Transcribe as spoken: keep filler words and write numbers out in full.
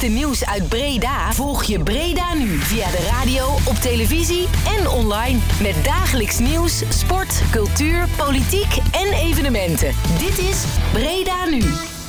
laatste nieuws uit Breda volg je Breda nu via de radio, op televisie en online. Met dagelijks nieuws, sport, cultuur, politiek en evenementen. Dit is Breda Nu.